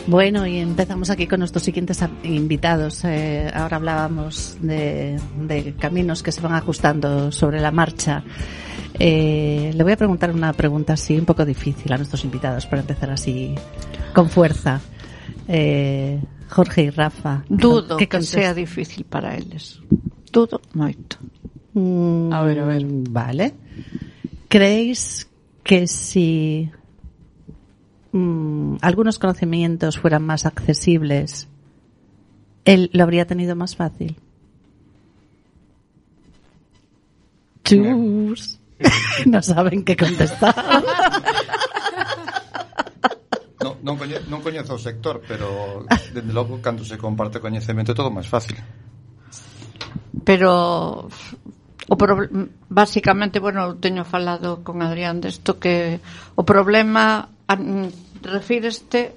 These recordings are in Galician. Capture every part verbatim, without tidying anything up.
Bueno, y empezamos aquí con nuestros siguientes invitados. Eh, ahora hablábamos de, de caminos que se van ajustando sobre la marcha. Eh, le voy a preguntar una pregunta así un poco difícil a nuestros invitados para empezar así con fuerza. Eh, Jorge y Rafa. Dudo que sea difícil para eles. Dudo moito. Mm, a ver, a ver. Vale. ¿Creéis que si mmm, algunos conocimientos fueran más accesibles, él lo habría tenido más fácil? Chus. No saben qué contestar. No, non, coñe, non coñezo o sector, pero dende logo, cando se comparte coñecemento é todo máis fácil. Pero o pro, básicamente, bueno, teño falado con Adrián desto, que o problema a, refíreste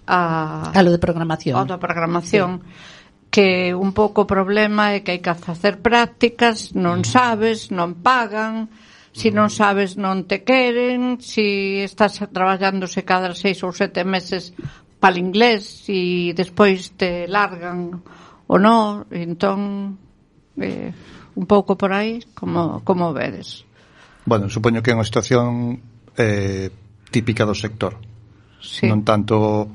a a lo de programación. A da programación, sí. Que un pouco o problema é que hai que facer prácticas, non sabes, non pagan. Si non sabes, non te queren. Si estás traballándose cada seis ou sete meses para o inglés e despois te largan ou non, entón eh, un pouco por aí, como, como vedes? Bueno, supoño que é unha situación eh, típica do sector, sí. Non tanto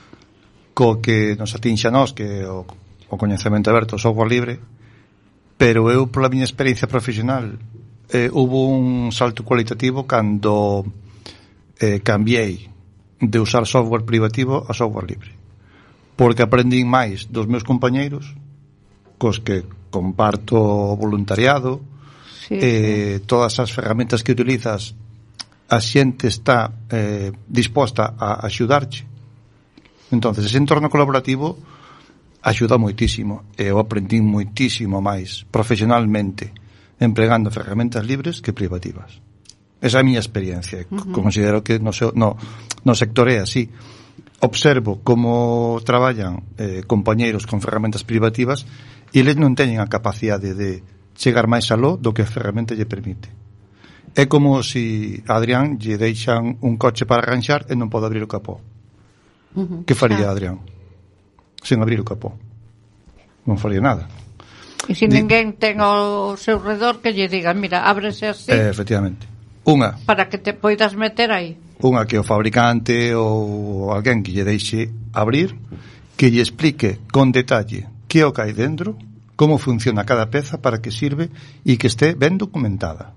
co que nos atinxa a nós, que o, o coñecemento aberto, o software libre, pero eu, pola miña experiencia profesional, Eh, hubo un salto cualitativo cando eh, cambiei de usar software privativo a software libre, porque aprendín máis dos meus compañeiros cos que comparto voluntariado, sí, eh, sí. Todas as ferramentas que utilizas a xente está eh, disposta a axudarche. Entonces ese entorno colaborativo axuda moitísimo, e eu aprendín moitísimo máis profesionalmente empregando ferramentas libres que privativas. Esa é a miña experiencia. Uh-huh. Considero que no, no, no sector é así. Observo como traballan eh, compañeiros con ferramentas privativas e eles non teñen a capacidade de chegar máis aló do que a ferramenta lle permite. É como si a Adrián lle deixan un coche para arranxar e non pode abrir o capó. Uh-huh. Que faría ah. Adrián? Sen abrir o capó. Non faría nada. E se ninguén ten ao seu redor que lle diga, mira, ábrese así. Eh, efectivamente. Unha. Para que te poidas meter aí. Unha que o fabricante ou alguén que lle deixe abrir, que lle explique con detalle que o que hai dentro, como funciona cada peza, para que sirve e que esté ben documentada.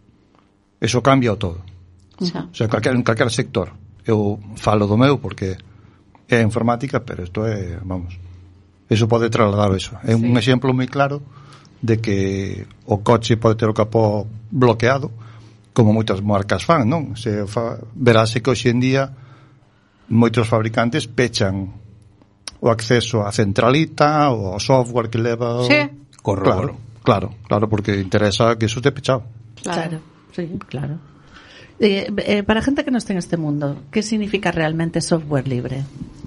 Eso cambia o todo. Uh-huh. O sea, calquer, en calquer sector. Eu falo do meu porque é informática, pero isto é, vamos... Eso pode trasladar eso. É un sí. exemplo moi claro de que o coche pode ter o capó bloqueado, como moitas marcas fan, non? Se fa, verase que hoxe en día moitos fabricantes pechan o acceso á centralita ou ao software que leva... Sí. Claro, claro, claro, porque interesa que eso esté pechado. Claro, sí, claro. Eh, eh, para a gente que non está en este mundo, ¿qué significa realmente software libre?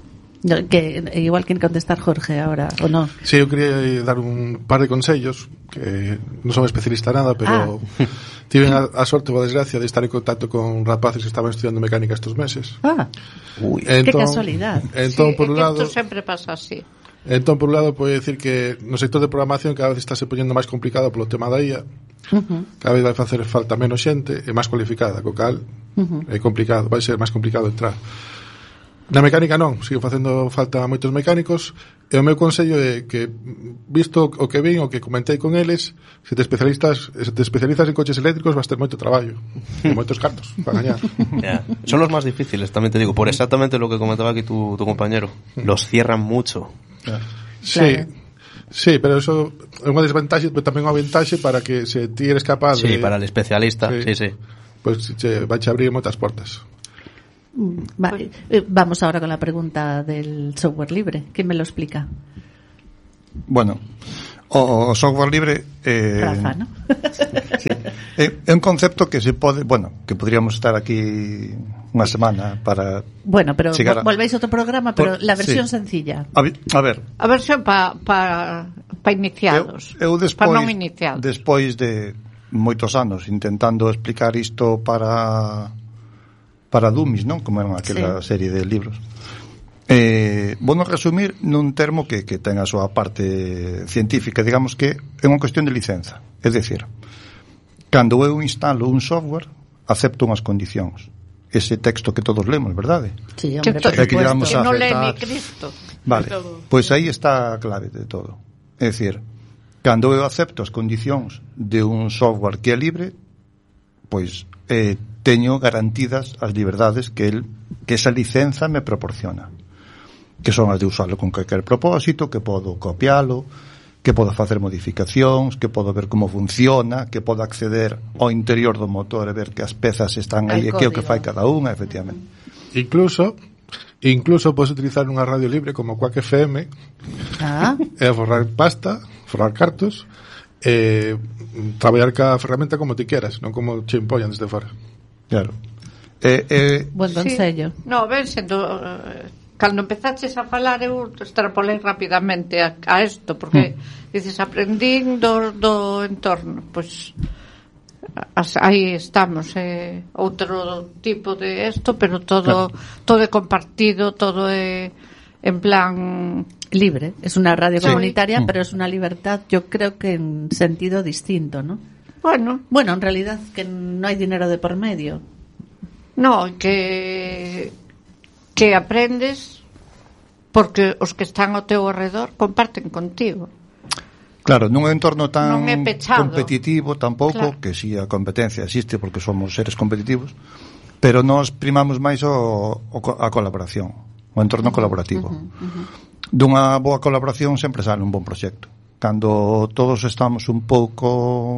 Que igual que contestar Jorge ahora, ¿o no? Sí, eu quería dar un par de consellos, que non son especialista nada, pero ah. tiven a, a sorte ou a desgracia de estar en contacto con rapaces que estaban estudiando mecánica estos meses. Ah, Uy. Entón, qué casualidad. Entón, sí, por un lado, esto sempre pasa así. Entón, por un lado, pode decir que no sector de programación cada vez está se poñendo máis complicado polo tema da I A. Uh-huh. Cada vez vai facer falta menos xente e máis cualificada, co cal uh-huh. é complicado, vai ser máis complicado entrar. Na mecánica non, sigo facendo falta moitos mecánicos, e o meu consello é que, visto o que vin, o que comentei con eles, se te especialistas, se te especializas en coches eléctricos vas ter moito traballo e moitos cartos para gañar. Yeah. Son los más difíciles, tamén te digo, por exactamente lo que comentaba aquí tu, tu compañero. Los cierran mucho. Yeah. Sí, claro. Sí, pero eso é unha desventaxe, pero tamén unha ventaxe para que se ti eres capaz sí, de... Sí, para el especialista, sí, sí. sí. Pues che, vai che abrir moitas portas. Vale. Vamos ahora con la pregunta del software libre. ¿Quién me lo explica? Bueno, o, o software libre eh, Rafa, ¿no? Sí. É, é un concepto que se pode, bueno, que podríamos estar aquí unha semana para bueno, pero a... volvéis a outro programa, pero Por, la versión sí. sencilla. A, a ver. A versión para pa, pa iniciados. Eu, eu despois, para non iniciados. Despois de moitos anos intentando explicar isto para para dummies, non? Como era aquela sí. serie de libros. Eh, vou non resumir nun termo que, que ten a súa parte científica, digamos que é unha cuestión de licenza. É dicir, cando eu instalo un software, acepto unhas condicións. Ese texto que todos lemos, verdade? Sí, hombre, que, to, que, que a non lee aceptar... ni Cristo. Vale, pois aí está a clave de todo. É dicir, cando eu acepto as condicións de un software que é libre, pois eh, teño garantidas as liberdades que el, que esa licenza me proporciona, que son as de usarlo con calquer propósito, que podo copialo, que podo facer modificacións, que podo ver como funciona, que podo acceder ao interior do motor e ver que as pezas están aí e que é o que fai cada unha, efectivamente. Incluso incluso podes utilizar unha radio libre como Quack F M ah. e forrar pasta, forrar cartos e traballar ca ferramenta como ti queras, non como che impollan desde fora. Claro. Eh, eh, Buen consello. Sí. No, ven sendo... Uh, cando empezaches a falar eu extrapolei rapidamente a, a esto porque mm. dices aprendín do, do entorno, pois as, aí estamos, eh, outro tipo de esto, pero todo claro. todo é compartido, todo é en plan libre, es una radio sí. comunitaria, mm. pero es una libertad, yo creo que en sentido distinto, ¿no? Bueno, bueno, en realidad que no hay dinero de por medio. No, que que aprendes porque os que están ao teu arredor comparten contigo. Claro, nun entorno tan competitivo tampouco, claro. Que si a competencia existe porque somos seres competitivos, pero nós primamos máis o, o, a colaboración, o entorno uh-huh, colaborativo. Uh-huh, uh-huh. Dunha boa colaboración sempre sale un bon proxecto. Cando todos estamos un pouco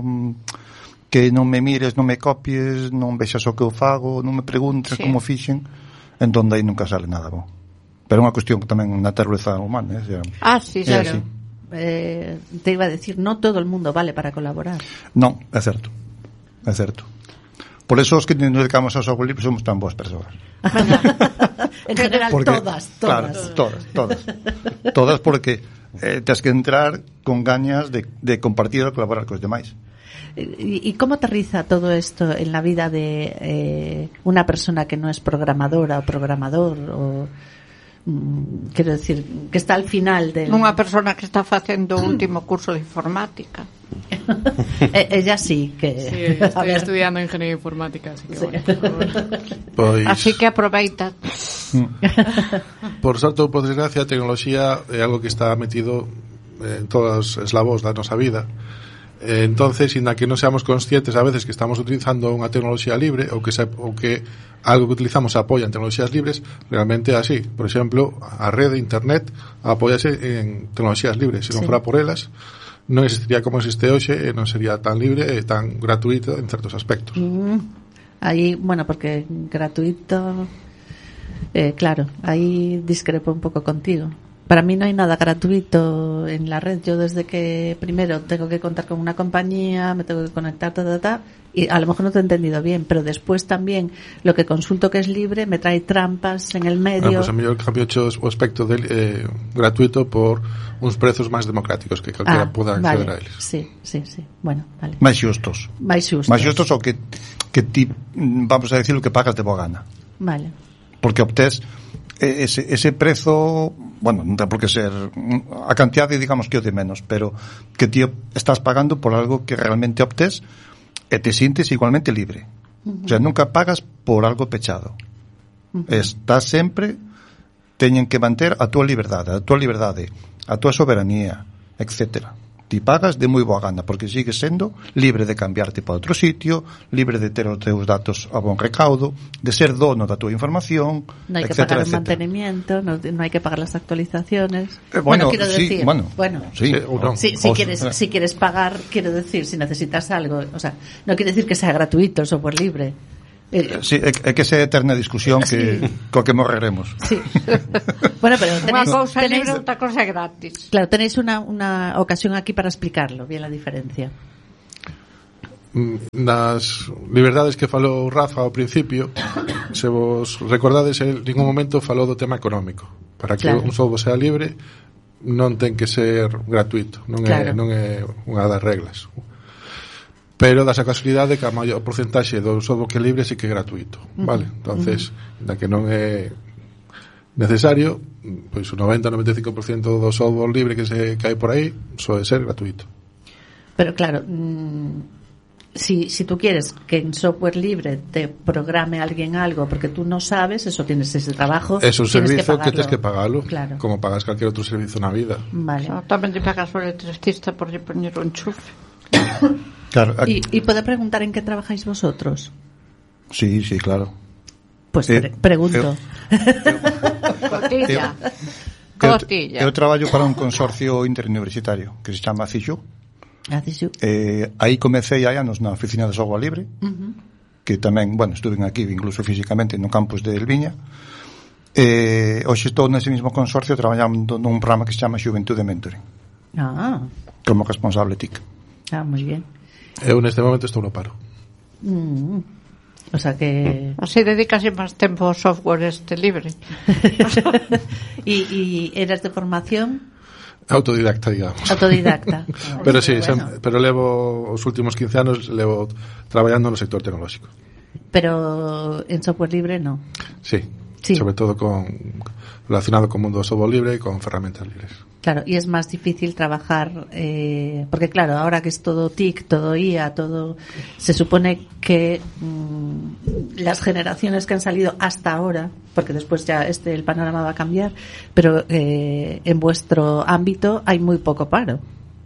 que non me mires, non me copies, non vexas o que eu fago, non me preguntes sí. como fixen, entón aí nunca sale nada bom. Pero é unha cuestión tamén na natureza humana, eh? Ah, sí, claro. Eh, te iba a decir, no todo el mundo vale para colaborar. Non, é certo. É certo. Por eso os que nos dedicamos ao software libre somos tan boas persoas. En general, porque, todas, todas. Claro, todas, todas. Todas porque eh, tens que entrar con gañas de, de compartir e colaborar cos demais. ¿Y cómo aterriza todo esto en la vida de eh, una persona que no es programadora o programador o... Quero decir, que está al final del... Unha persona que está facendo o último curso de informática. Ella sí que... Sí, estoy estudiando ingeniería informática, así que sí. Bueno. Pois... Así que aproveita. Por sorte ou por desgracia, a tecnoloxía é algo que está metido en todos os eslabos da nosa vida. Entonces, inda que non seamos conscientes a veces que estamos utilizando unha tecnoloxía libre ou que, se, ou que algo que utilizamos apoia en tecnoloxías libres, realmente é así. Por exemplo, a rede internet apóiase en tecnoloxías libres. Se non sí. fora por elas, non existiría como existe hoxe e non sería tan libre e tan gratuito en certos aspectos. Mm. Aí, bueno, porque gratuito, eh, claro, aí discrepo un pouco contigo. Para mí no hay nada gratuito en la red. Yo desde que primero tengo que contar con una compañía, me tengo que conectar, ta, ta, ta, y a lo mejor no te he entendido bien, pero después también lo que consulto que es libre me trae trampas en el medio. Bueno, pues a mí yo cambio hecho o aspecto del, eh, gratuito por uns prezos máis democráticos que calquera ah, poda acceder vale. a eles. Sí, sí, sí. Bueno, vale. Máis xustos. Máis xustos. Máis xustos o que, que ti, vamos a decir, o que pagas de boa gana. Vale. Porque obtés ese, ese prezo, bueno, non ten por que ser a cantidade, digamos que o de menos, pero que ti estás pagando por algo que realmente obtés e te sientes igualmente libre. Uh-huh. O sea, nunca pagas por algo pechado. Uh-huh. Estás sempre, teñen que manter a túa liberdade, a túa liberdade, a túa soberanía, etcétera. Ti pagas de moi boa gana, porque sigues sendo libre de cambiarte para outro sitio, libre de ter os teus datos a bon recaudo, de ser dono da túa información, no hai que etcétera, pagar o mantenimiento, no, no hai que pagar las actualizaciones. Eh, bueno, bueno, quiero sí, decir, bueno, bueno, sí, sí, no. si, si, quieres, si quieres pagar, quiero decir, si necesitas algo, o sea, no quiere decir que sea gratuito el software libre. Eh, sí, é, é que esa eterna discusión que sí. co que morreremos. Sí. Bueno, pero tenéis, unha cousa tenéis, libre, outra cousa gratis. Claro, tenéis una, una ocasión aquí para explicarlo, bien la diferencia. Nas liberdades que falou Rafa ao principio, se vos recordades, en ningún momento falou do tema económico. Para que claro. un software sea libre non ten que ser gratuito, non é, claro. non é unha das reglas. Pero das a casualidade que a maior porcentaxe do software que é libre sí que é gratuito, vale? Entonces, uh-huh. da que non é necesario, pois o noventa a noventa e cinco por ciento do software libre que se cae por aí soe ser gratuito. Pero claro, mmm, si, si tú quieres que en software libre te programe alguien algo porque tú no sabes, eso tienes ese trabajo. Es un servicio que, que tienes que pagarlo, claro. Como pagas cualquier otro servicio na vida. Vale. O tamén te pagas o electricista por lle poñer un enchufe. Claro. ¿Y, ¿Y puedo preguntar en qué trabajáis vosotros? Sí, sí, claro. Pues Eh, pre pregunto. Cotilla. Eu, Cotilla. eu traballo para un consorcio interuniversitario que se chama C I X U. Eh, aí comecei hai anos na oficina de software libre, uh-huh. que tamén, bueno, estuve aquí incluso físicamente no campus de Elviña. Eh, hoxe estou nese mismo consorcio traballando nun programa que se chama Xuventude Mentoring. Ah. Como responsable T I C. Ah, moi bien. Eu neste momento estou no paro. Mm. O sea que... Así dedicase máis tempo ao software este libre. ¿Y, ¿Y eras de formación? Autodidacta, digamos. Autodidacta. Pero sí, bueno. sem, pero levo os últimos quince anos levo traballando no sector tecnolóxico. Pero en software libre no. Sí, sí. Sobre todo con relacionado con o mundo do software libre e con ferramentas libres. Claro, y es más difícil trabajar, eh, porque claro, ahora que es todo T I C, todo I A, todo, se supone que mmm, las generaciones que han salido hasta ahora, porque después ya este el panorama va a cambiar, pero eh, en vuestro ámbito hay muy poco paro.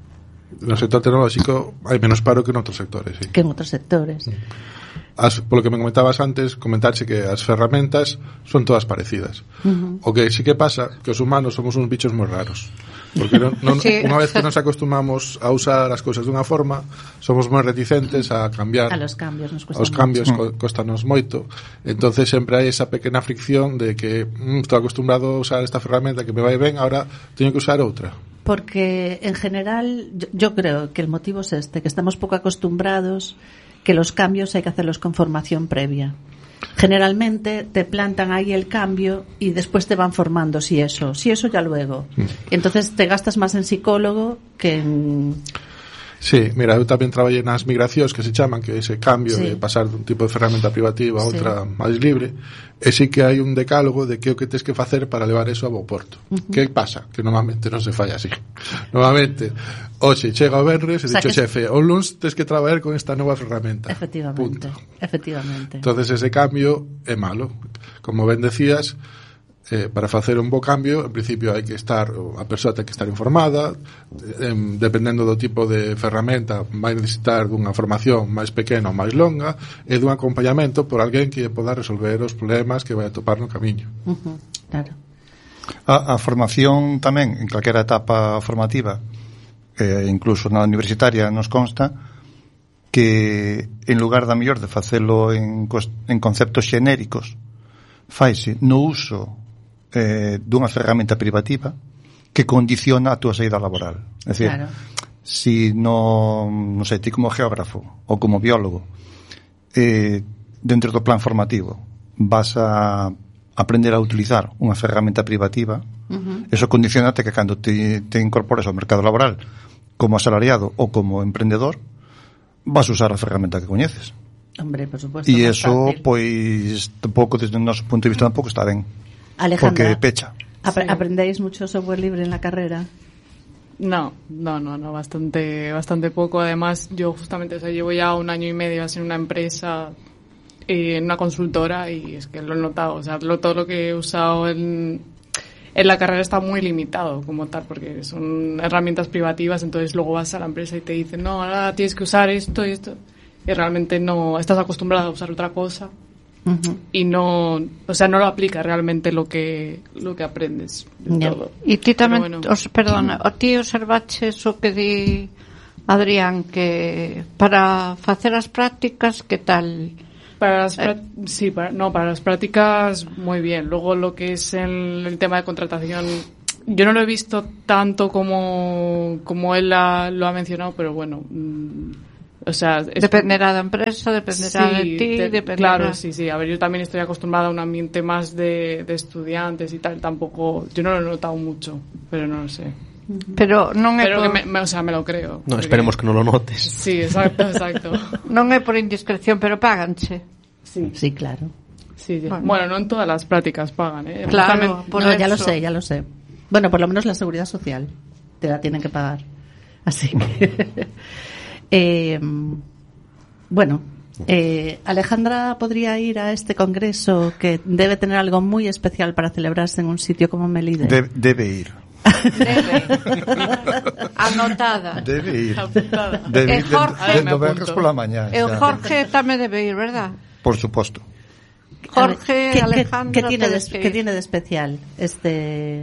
No sector tecnolóxico hai menos paro que en outros sectores, sí. Que en otros sectores. As, polo que me comentabas antes, comentarse que as ferramentas son todas parecidas. Uh-huh. O que sí que pasa que os humanos somos uns bichos moi raros. Porque non, non, sí. Unha vez que nos acostumamos a usar as cousas dunha forma, somos moi reticentes a cambiar. A los cambios nos cuesta Os cambios mucho. co, costanos moito. Entonces sempre hai esa pequena fricción de que mm, estou acostumbrado a usar esta ferramenta que me vai ben, ahora teño que usar outra. Porque en general yo, yo creo que el motivo es este, que estamos poco acostumbrados, que los cambios hay que hacerlos con formación previa. Generalmente te plantan ahí el cambio y después te van formando si eso, si eso ya luego. Mm. Entonces te gastas más en psicólogo que en... Sí, mira, eu tamén traballei nas migracións que se chaman, que é ese cambio sí. de pasar dun tipo de ferramenta privativa a outra sí. máis libre, e sí que hai un decálogo de que o que tens que facer para levar eso a bo porto. Uh-huh. Que pasa? Que normalmente non se fai así. Normalmente, hoxe chega o venres e o sea, dixo xefe, o luns tens que traballar con esta nova ferramenta. Efectivamente, punto. Efectivamente. Entonces ese cambio é malo. Como ben decías, Eh, para facer un bo cambio, en principio hai que estar, a persoa ten que estar informada, eh, dependendo do tipo de ferramenta vai necesitar dunha formación máis pequena ou máis longa e dun acompañamento por alguén que poda resolver os problemas que vai a topar no camiño. Uh-huh, claro. A, a formación tamén, en calquera etapa formativa, eh, incluso na universitaria, nos consta que en lugar da mellor de facelo en, en conceptos xenéricos, faise no uso eh, dunha ferramenta privativa que condiciona a túa saída laboral. É dicir, claro. Si no, non sei, ti como geógrafo ou como biólogo, eh, dentro do plan formativo vas a aprender a utilizar unha ferramenta privativa, uh-huh. eso condicionate que cando te, te incorpores ao mercado laboral como asalariado ou como emprendedor, vas a usar a ferramenta que coñeces. Hombre, por supuesto. E eso, pois, tampouco, desde o noso punto de vista, tampouco está ben. Alejandra, porque pecha. Ap- sí. ¿Aprendéis mucho software libre en la carrera? No, no, no, no, bastante, bastante poco. Además, yo justamente, o sea, llevo ya un año y medio en una empresa, eh, en una consultora, y es que lo he notado. O sea, lo, todo lo que he usado en, en la carrera está muy limitado como tal, porque son herramientas privativas, entonces luego vas a la empresa y te dicen, no, ahora tienes que usar esto y esto, y realmente no, estás acostumbrado a usar otra cosa. Uh-huh. Y no, o sea, no lo aplica realmente lo que lo que aprendes de yeah. todo. E ti tamén, bueno. os, perdona, o ti observaches o que di Adrián, que para facer as prácticas, que tal? Para las eh. sí, para, no, para las prácticas muy bien. Luego lo que es el, el tema de contratación, yo no lo he visto tanto como como él la, lo ha mencionado, pero bueno, mmm, o sea, es... dependerá da empresa, dependerá sí, de ti, te... dependerá... Claro, sí, sí. A ver, yo también estoy acostumbrada a un ambiente más de, de estudiantes y tal. Tampoco, yo no lo he notado mucho, pero no lo sé. Pero non é pero por... que me, me, o sea, me lo creo. No, porque... esperemos que non lo notes. Sí, exacto, exacto. Non é por indiscreción, pero páganche. Sí, sí, claro. Sí, sí. Bueno, bueno, no en todas las prácticas pagan, ¿eh? Claro, por no, eso. ya lo sé, ya lo sé. Bueno, por lo menos la seguridad social te la tienen que pagar. Así que... eh, bueno, eh, Alejandra podría ir a este congreso que debe tener algo muy especial para celebrarse en un sitio como Melide. De, debe ir. Debe. Anotada. Debe ir. Apuntada. Debe E ir Jorge- dentro venres pola mañá. E o xa. Jorge tamén debe ir, verdad? Por suposto. Jorge, ¿Qué, Alejandra, ¿qué, qué tiene de, tedes que ¿Qué ir. tiene de especial este?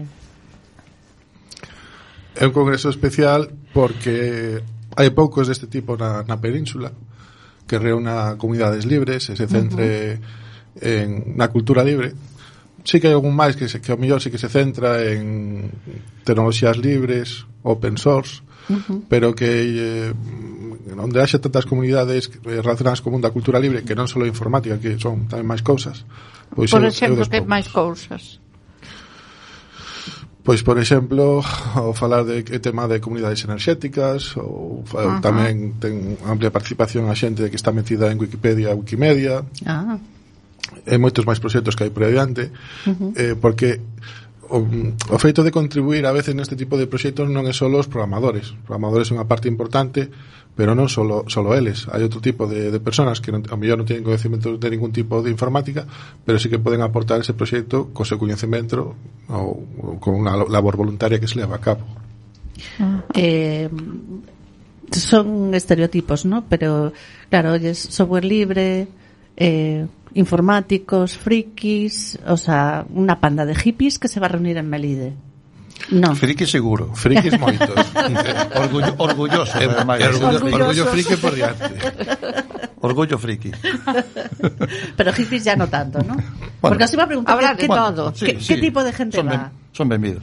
É un congreso especial porque hai poucos deste tipo na, na península que reúna comunidades libres e se centre uh-huh. en na cultura libre. Sí que hai algún máis que, se, que ao mellor sí que se centra en tecnoloxías libres, open source, uh-huh. pero que eh, onde haxa tantas comunidades relacionadas co mundo da cultura libre, que non só informática, que son tamén máis cousas. Pois Por eu, exemplo, eu que máis cousas? Pois, por exemplo, ao falar de o tema de comunidades enerxéticas, ou uh-huh. tamén ten amplia participación a xente que está metida en Wikipedia, Wikimedia, Ah. e moitos máis proxectos que hai por adiante, uh-huh. eh, porque o, o feito de contribuir a veces neste tipo de proxectos non é só os programadores. Os programadores son unha parte importante, pero non solo, solo eles. Hai outro tipo de, de personas que non, a mellor non teñen coñecemento de ningún tipo de informática, pero sí que poden aportar ese proxecto co seu coñecemento ou, ou con unha labor voluntaria que se leva a cabo. Eh, son estereotipos, ¿no? Pero, claro, oyes software libre, eh, informáticos, frikis, o sea, una panda de hippies que se va a reunir en Melide. No. Friki seguro. Frikis moitos. Orgullo, orgulloso. É, ademais. é orgullo, Orgullosos. orgullo friki por diante. Orgullo friki. Pero hippies ya no tanto, ¿no? Bueno, porque os iba a preguntar habrá ¿qué, de qué- todo. Sí, ¿qué, sí. qué tipo de gente son va? ben- son benvidos.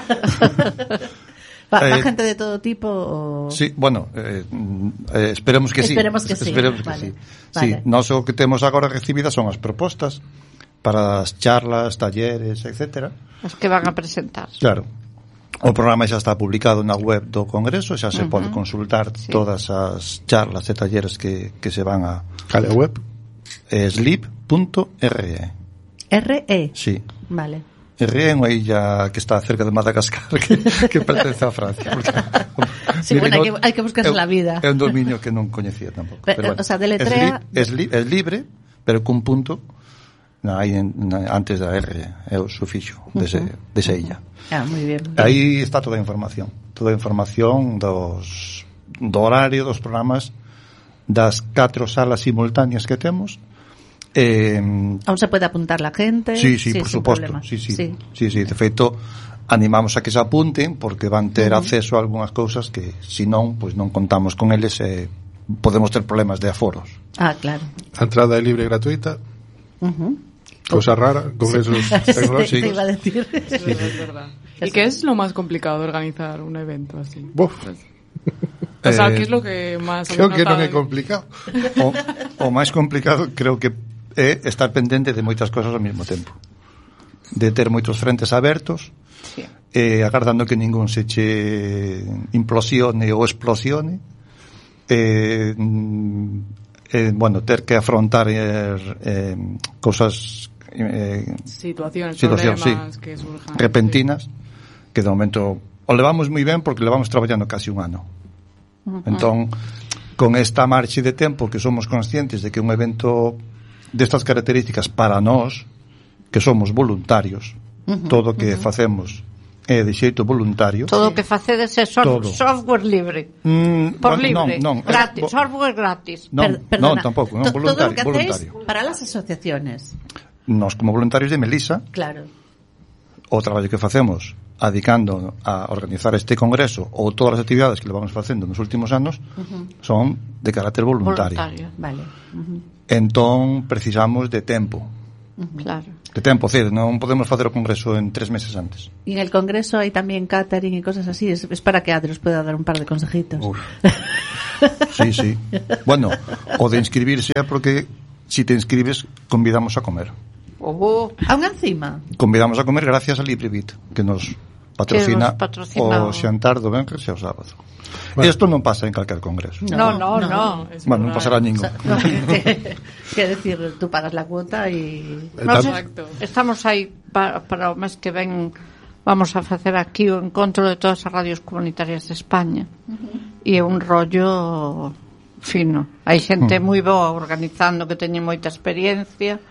¿Va, va Eh, gente de todo tipo? O... Sí, bueno, eh, eh, esperemos que sí. Esperemos que sí. Esperemos que Vale. sí. Vale. Sí, nós o que temos agora recibidas son as propostas para as charlas, talleres, etcétera. As que van a presentar. Claro. O programa xa está publicado na web do Congreso, xa se uh-huh. pode consultar Sí. todas as charlas e talleres que, que se van a Cale a web. eh, sleep punto r e. R E. Sí. Vale. R E é unha illa que está cerca de Madagascar que, que pertence a Francia. Porque, Sí, bueno, hay no- que- hay que buscarse é- la vida. É un dominio que non coñecía tampouco. Pero, o sea, deletrea- Es, li, es, li, es libre, pero cun punto na, aí en, na, antes da R, é o sufixo dese, uh-huh. desa illa. Ah, muy bien. Aí está toda a información. Toda a información dos, do horario dos programas, das catro salas simultáneas que temos. Eh, Aún se puede apuntar la gente. sí, sí, por sin suposto. problema. Sí, sí, sí. sí, sí. De feito, animamos a que se apunten porque van ter uh-huh. acceso a algunhas cousas que, se non, pois non contamos con eles e eh, podemos ter problemas de aforos. Ah, claro. A entrada é libre e gratuita. Uh-huh. Cosa rara, congresos Te tecnológicos. iba a decir. Sí, es verdad. ¿Y qué es lo más complicado de organizar un evento así? Buf. O sea, Eh, ¿qué es lo que más... Creo habéis que non notado? é complicado. O, o máis complicado creo que é estar pendente de moitas cosas ao mesmo tempo. De ter moitos frentes abertos, Sí. eh, agardando que ningún se che implosione ou explosione, eh, mm, eh, bueno, ter que afrontar eh, eh, cosas eh, Situaciones, situacións, problemas sí, que surjan. repentinas, que de momento o levamos moi ben porque levamos traballando casi un ano. Uh-huh. Entón, con esta marxe de tempo que somos conscientes de que un evento destas características para nós, que somos voluntarios, uh-huh. todo o que uh-huh. facemos é de xeito voluntario. Todo o que facedes é so- Todo. software libre. Mm, Por bueno, libre. non, non, gratis, bo- software gratis. non, Per- perdona, non, tampouco, non, to- Todo lo voluntario, que hacéis voluntario. para las asociaciones. Nós como voluntarios de Melisa, Claro. o traballo que facemos adicando a organizar este congreso ou todas as actividades que levamos facendo nos últimos anos uh-huh. son de carácter voluntario. Voluntario. Vale. Uh-huh. Entón precisamos de tempo. Claro. De tempo, ceder, non podemos facer o congreso en tres meses antes. Y en el congreso hay también catering y cosas así. Es, es para que Adri os pueda dar un par de consejitos. Uf. Sí, sí. Bueno, o de inscribirse é porque si te inscribes convidamos a comer. Oh, Aún encima. Convidamos a comer gracias a LibreBit, que nos patrocina o xantar do venres e o sábado. Bueno. Isto non pasa en calquer congreso. No, no, no. no. Bueno, non pasará ningún. No, que, que decir, tú pagas la cuota e... Nos estamos aí para, para o mes que ven, vamos a facer aquí o encontro de todas as radios comunitarias de España. Uh-huh. E é un rollo fino. Hai xente uh-huh. moi boa organizando que teñe moita experiencia,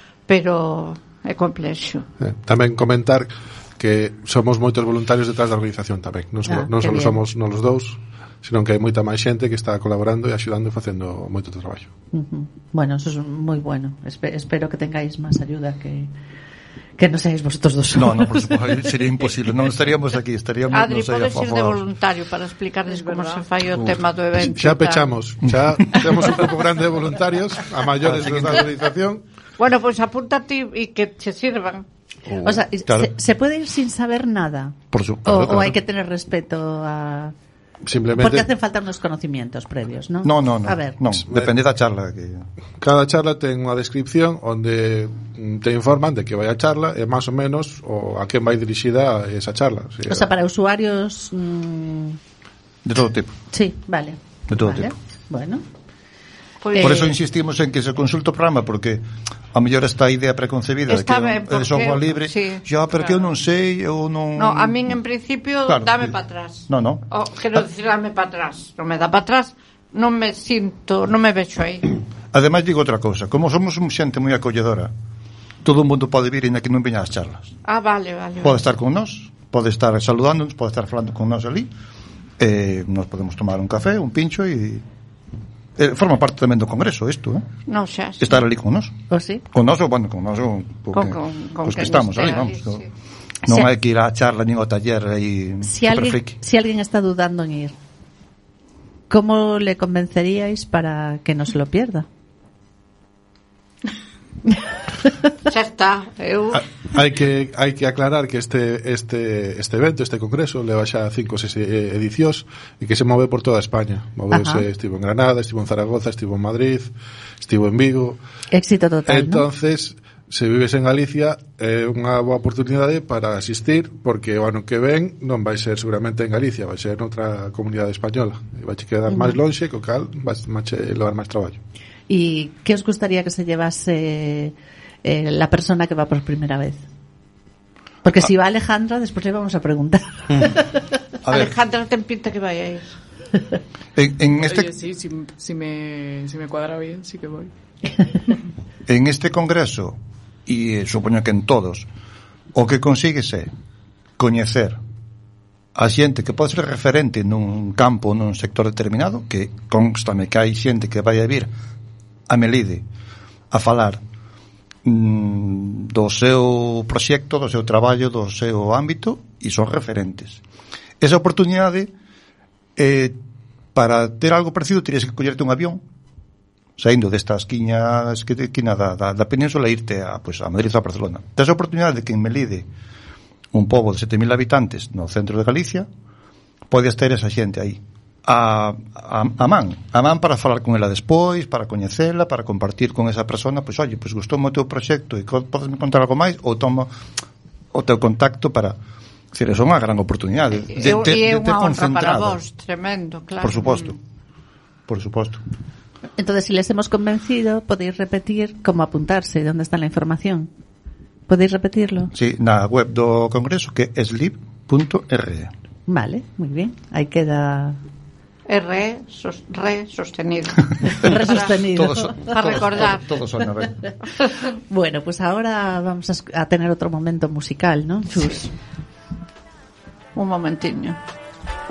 pero é complexo. Eh, tamén comentar que somos moitos voluntarios detrás da organización tamén. Non só, ah, non só somos non os dous, senón que hai moita máis xente que está colaborando e axudando e facendo moito traballo. Uh-huh. Bueno, eso é moi bueno. Espe- espero que tengáis máis ayuda que que non seáis vosotros dos. No, no, por suposto, sería imposible. Non estaríamos aquí, estaríamos Adri, podes ir de voluntario para explicarles como se fai o Uf. tema do evento. Xa pechamos, xa temos un grupo grande de voluntarios a maiores da organización. Bueno, pois pues apúntate e que che sirvan. Oh, o sea, claro. se, ¿se puede ir sin saber nada? Por supuesto. O, claro. o hay que tener respeto a... Simplemente... Porque hacen falta unos conocimientos previos, ¿no? No, no, no. A ver. No, depende da charla. Que... Cada charla ten unha descripción onde te informan de que vai a charla e máis ou menos o a quen vai dirixida esa charla. O sea, o sea para usuarios... Mmm... De todo tipo. Sí, vale. De todo vale. tipo. Bueno. Pues, por eso insistimos en que se consulte o programa, porque a mellor esta idea preconcebida de que é de software libre, sí, xa, pero claro. que eu non sei, eu non... No, a min en principio claro, dame para atrás. No, no. O, quero dicir, dame para atrás. Non me dá para atrás, non me sinto, non me vexo aí. Ademais, digo outra cousa, como somos un xente moi acolledora, todo o mundo pode vir e que non veña ás charlas. Ah, vale, vale. Pode vale. estar con nós, pode estar saludándonos, pode estar falando con nós ali, eh, nos podemos tomar un café, un pincho e... Eh, forma parte tamén do congreso isto, eh? No, xa, sí. Estar ali con nós. O sí? Con nós, ou, bueno, con nós, ou, con, con, con que, que estamos ali, vamos. Sí. Non si hai que ir á charla nin ao taller aí si alguén, si alguén está dudando en ir, ¿cómo le convenceríais para que no se lo pierda? Xa está, eu... Hai que hai que aclarar que este este este evento, este congreso leva xa cinco seis edicións e que se move por toda España. Moveuse, estivo en Granada, estivo en Zaragoza, estivo en Madrid, estivo en Vigo. Éxito total, Entonces, ¿no? Se vives en Galicia é unha boa oportunidade para asistir, porque o ano que ven non vai ser seguramente en Galicia, vai ser noutra comunidade española e vai quedar uh-huh. máis lonxe, co cal vai levar máis traballo. ¿Y qué os gustaría que se llevase eh, la persona que va por primera vez? Porque ah. si va Alejandra, después le vamos a preguntar. A Alejandra ten pinta que vaya a ir. En, en este... Oye, sí, si, si, me, si me cuadra bien, sí que voy. En este congreso, e eh, supoño que en todos, o que consigues é coñecer a xente que pode ser referente nun campo, nun sector determinado, que constame que hai xente que vai a vir a Melide a falar mm, do seu proxecto, do seu traballo, do seu ámbito, e son referentes. Esa oportunidade, eh, para ter algo parecido, terías que collerte un avión, saindo destas quiñas que quina da, da, da península e irte a, pues, a Madrid ou a Barcelona. Tes a oportunidade de que en Melide, un pobo de sete mil habitantes no centro de Galicia, podes ter esa xente aí a, a, a man a man para falar con ela despois, para coñecela, para compartir con esa persona, pois, oye, pois gustoume o teu proxecto e podes me contar algo máis, ou tomo o teu contacto para... Decir, é unha gran oportunidade de, de, de, e é unha honra para vos, tremendo, claro. Por suposto, por suposto. Entonces, si les hemos convencido, podéis repetir cómo apuntarse, dónde está la información. ¿Podéis repetirlo? Sí, na web do Congreso, que é slip punto r e. Vale, muy bien. Ahí queda... R, sos, re sostenido. Re sostenido. Todos, para recordar. Todos son a ver. Bueno, pues ahora vamos a, a tener otro momento musical, ¿no, Chus? Sí. Un momentiño.